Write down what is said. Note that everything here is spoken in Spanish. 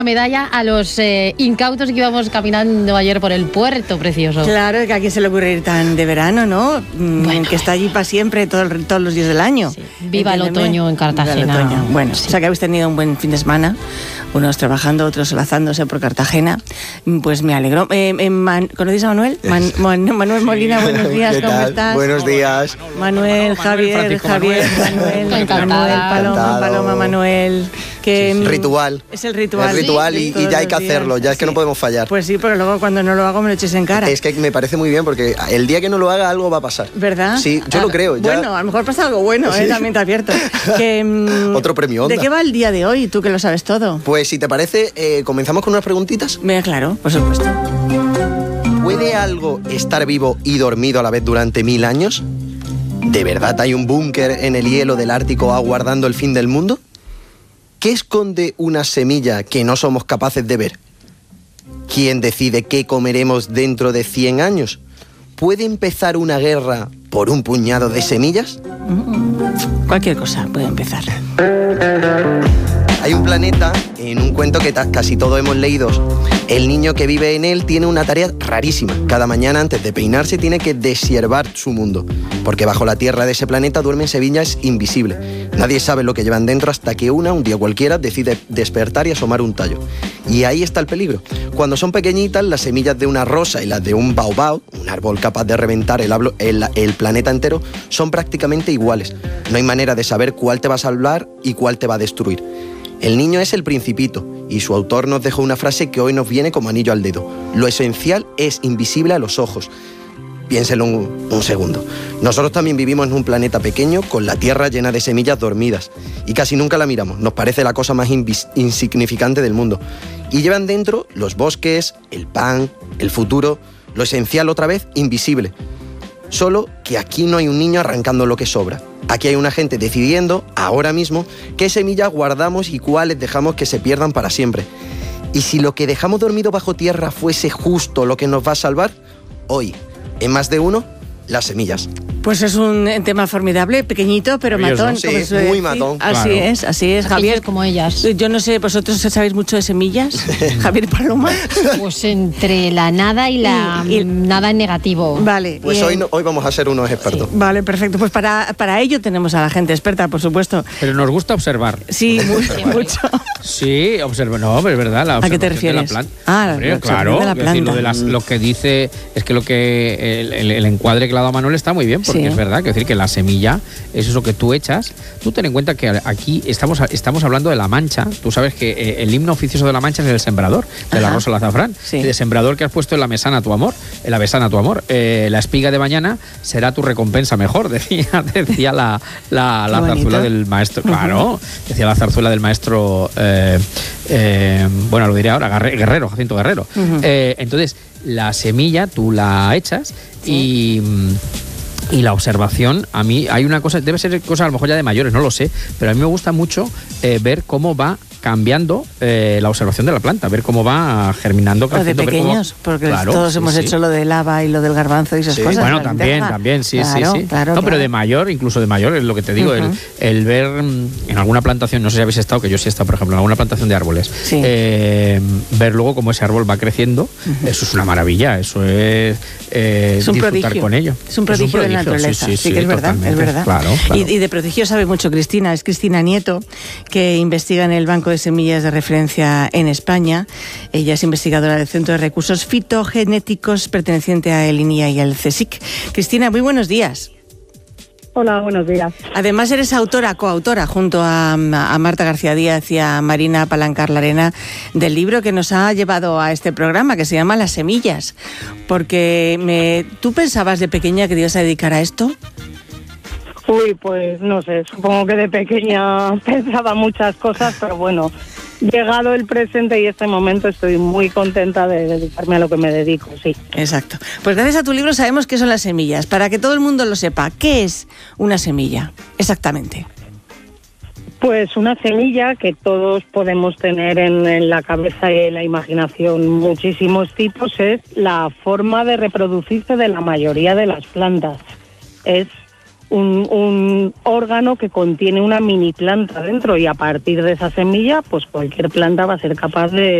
medalla a los incautos que íbamos caminando ayer por el puerto precioso. Claro, que a quién se le ocurre ir tan de verano, ¿no? Bueno. Que está allí para siempre, todos los días del año. Sí. Viva el otoño en Cartagena. Viva el otoño. Bueno, sí. O sea que habéis tenido un buen fin de semana, unos trabajando, otros solazándose por Cartagena. Pues me alegro. ¿Conocéis a Manuel? Manuel Molina, buenos días, ¿cómo estás? Buenos días. Manuel, Javier, Manuel, Paloma, Manuel. Que, ritual. Es el ritual. El ritual y ya hay que hacerlo, ya es que no podemos fallar. Pues sí, pero luego cuando no lo hago me lo eches en cara. Es que me parece muy bien porque el día que no lo haga algo va a pasar. ¿Verdad? Sí, yo lo creo. Ya... Bueno, a lo mejor pasa algo bueno, sí. También te advierto. Otro premio Onda. ¿De qué va el día de hoy? Tú que lo sabes todo. Pues si te parece, comenzamos con unas preguntitas. Claro, por supuesto. ¿Puede algo estar vivo y dormido a la vez durante 1000 años? ¿De verdad hay un búnker en el hielo del Ártico aguardando el fin del mundo? ¿Qué esconde una semilla que no somos capaces de ver? ¿Quién decide qué comeremos dentro de 100 años? ¿Puede empezar una guerra por un puñado de semillas? Cualquier cosa puede empezar. Hay un planeta, en un cuento que casi todos hemos leído. El niño que vive en él tiene una tarea rarísima. Cada mañana antes de peinarse tiene que deshiervar su mundo, porque bajo la tierra de ese planeta duermen semillas invisibles. Nadie sabe lo que llevan dentro hasta que un día cualquiera, decide despertar y asomar un tallo. Y ahí está el peligro. Cuando son pequeñitas, las semillas de una rosa y las de un baobab, un árbol capaz de reventar el planeta entero, son prácticamente iguales. No hay manera de saber cuál te va a salvar y cuál te va a destruir. El niño es El Principito, y su autor nos dejó una frase que hoy nos viene como anillo al dedo. Lo esencial es invisible a los ojos. Piénselo un segundo. Nosotros también vivimos en un planeta pequeño con la Tierra llena de semillas dormidas. Y casi nunca la miramos. Nos parece la cosa más insignificante del mundo. Y llevan dentro los bosques, el pan, el futuro, lo esencial otra vez invisible. Solo que aquí no hay un niño arrancando lo que sobra. Aquí hay una gente decidiendo, ahora mismo, qué semillas guardamos y cuáles dejamos que se pierdan para siempre. Y si lo que dejamos dormido bajo tierra fuese justo lo que nos va a salvar, hoy, en Más de Uno, las semillas. Pues es un tema formidable, pequeñito, pero matón. Sí, muy matón. Así es, Javier. Como ellas. Yo no sé, ¿vosotros sabéis mucho de semillas? Javier Paloma. Pues entre la nada y la nada en negativo. Vale. Pues hoy vamos a ser unos expertos. Sí. Vale, perfecto. Pues para ello tenemos a la gente experta, por supuesto. Pero nos gusta observar. Sí, mucho. Sí, observa. No, es verdad, la observación. ¿A qué te refieres? De la planta. Hombre, claro. De la planta. Lo que dice es que el encuadre que le ha dado Manuel está muy bien, porque es verdad, que decir que la semilla es eso que tú echas. Tú ten en cuenta que aquí estamos hablando de La Mancha. Tú sabes que el himno oficioso de La Mancha es el sembrador, de la rosa al azafrán. Sí. El sembrador que has puesto en la mesana a tu amor, en la besana a tu amor. La espiga de mañana será tu recompensa mejor, decía la zarzuela del maestro. Claro, decía la zarzuela del maestro, bueno, lo diré ahora, Jacinto Guerrero. Entonces, la semilla tú la echas y la observación, a mí hay una cosa, debe ser cosa a lo mejor ya de mayores, no lo sé, pero a mí me gusta mucho ver cómo va cambiando la observación de la planta, ver cómo va germinando, creciendo. O de pequeños, porque claro, todos hemos hecho lo del haba y lo del garbanzo y esas cosas. Bueno, también, sí. Claro, no, pero de mayor, incluso de mayor, es lo que te digo, el ver en alguna plantación, no sé si habéis estado, que yo sí he estado, por ejemplo, en alguna plantación de árboles, ver luego cómo ese árbol va creciendo, eso es una maravilla, eso es un disfrutar prodigio. con ello. Es un prodigio de la naturaleza, sí que es verdad, totalmente. es verdad. Claro. Y de prodigio sabe mucho Cristina, es Cristina Nieto, que investiga en el Banco de Semillas de Referencia en España. Ella es investigadora del Centro de Recursos Fitogenéticos perteneciente a el INIA y al CSIC. Cristina, muy buenos días. Hola, buenos días. Además eres coautora junto a Marta García Díaz y a Marina Palancar Larena del libro que nos ha llevado a este programa, que se llama Las Semillas. Porque ¿tú pensabas de pequeña que te ibas a dedicar a esto? Uy, pues no sé, supongo que de pequeña pensaba muchas cosas, pero bueno, llegado el presente y este momento estoy muy contenta de dedicarme a lo que me dedico, sí. Exacto. Pues gracias a tu libro sabemos qué son las semillas. Para que todo el mundo lo sepa, ¿qué es una semilla? Exactamente. Pues una semilla que todos podemos tener en la cabeza y en la imaginación muchísimos tipos es la forma de reproducirse de la mayoría de las plantas. Es un órgano que contiene una mini planta dentro, y a partir de esa semilla, pues cualquier planta va a ser capaz de